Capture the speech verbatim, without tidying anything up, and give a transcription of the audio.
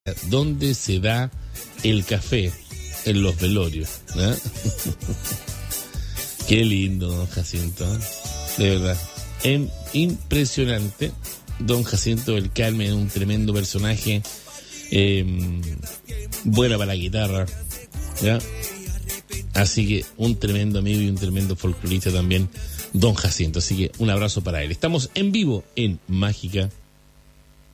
donde se da el café en los velorios, ¿no? Qué lindo, don Jacinto, de verdad. En, impresionante. Don Jacinto del Carmen es un tremendo personaje, eh, buena para la guitarra, ¿ya? Así que un tremendo amigo y un tremendo folclorista también, don Jacinto. Así que un abrazo para él. Estamos en vivo en Mágica